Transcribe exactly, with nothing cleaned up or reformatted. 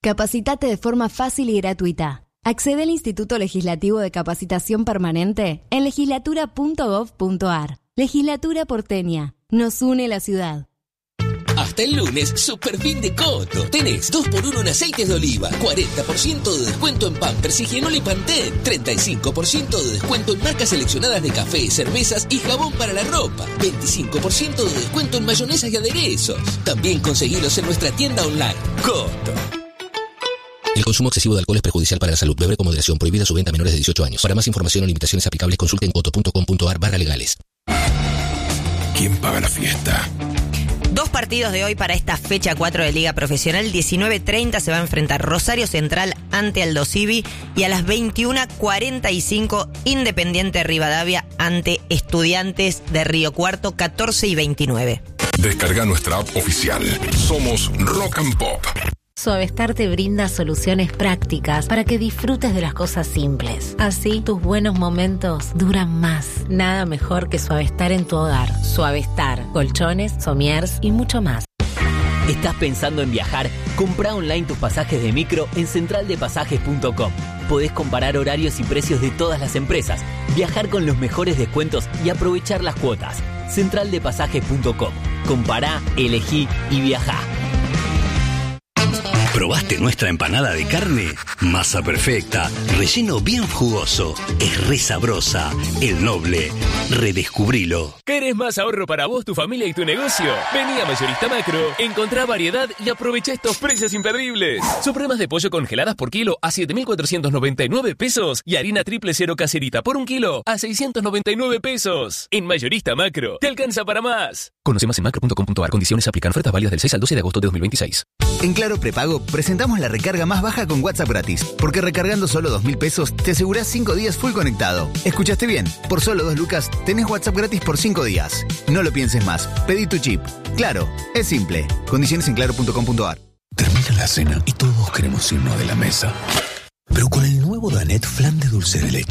Capacitate de forma fácil y gratuita. Accede al Instituto Legislativo de Capacitación Permanente en legislatura punto gov punto ar. Legislatura porteña. Nos une la ciudad. Hasta el lunes, super fin de Coto. Tenés dos por uno en aceites de oliva, cuarenta por ciento de descuento en Pampers, Higienol y Pantene, treinta y cinco por ciento de descuento en marcas seleccionadas de café, cervezas y jabón para la ropa, veinticinco por ciento de descuento en mayonesas y aderezos. También conseguilos en nuestra tienda online. Coto. El consumo excesivo de alcohol es perjudicial para la salud. Beber con moderación. Prohibida su venta a menores de dieciocho años. Para más información o limitaciones aplicables, consulte en coto punto com punto ar barra legales. ¿Quién paga la fiesta? Dos partidos de hoy para esta fecha cuatro de Liga Profesional. diecinueve treinta se va a enfrentar Rosario Central ante Aldo Civi y a las veintiuna cuarenta y cinco Independiente Rivadavia ante Estudiantes de Río Cuarto, catorce y veintinueve. Descarga nuestra app oficial. Somos Rock and Pop. Suavestar te brinda soluciones prácticas para que disfrutes de las cosas simples. Así, tus buenos momentos duran más. Nada mejor que Suavestar en tu hogar. Suavestar, colchones, somiers y mucho más. ¿Estás pensando en viajar? Compra online tus pasajes de micro en central de pasajes punto com. Podés comparar horarios y precios de todas las empresas, viajar con los mejores descuentos y aprovechar las cuotas. central de pasajes punto com. Compará, elegí y viajá. ¿Probaste nuestra empanada de carne? Masa perfecta, relleno bien jugoso, es re sabrosa. El Noble, redescubrilo. ¿Querés más ahorro para vos, tu familia y tu negocio? Vení a Mayorista Macro, encontrá variedad y aprovecha estos precios imperdibles. Supremas de pollo congeladas por kilo a siete mil cuatrocientos noventa y nueve pesos y harina triple cero caserita por un kilo a seiscientos noventa y nueve pesos. En Mayorista Macro, te alcanza para más. Conoce más en macro punto com punto ar. Condiciones aplican. Ofertas válidas del seis al doce de agosto de dos mil veintiséis. En Claro Prepago presentamos la recarga más baja con WhatsApp gratis, porque recargando solo dos mil pesos te asegurás cinco días full conectado. ¿Escuchaste bien? Por solo dos lucas tenés WhatsApp gratis por cinco días. No lo pienses más, pedí tu chip. Claro, es simple. Condiciones en claro punto com punto ar. Termina la cena y todos queremos irnos de la mesa. Pero con el nuevo Danet Flan de dulce de leche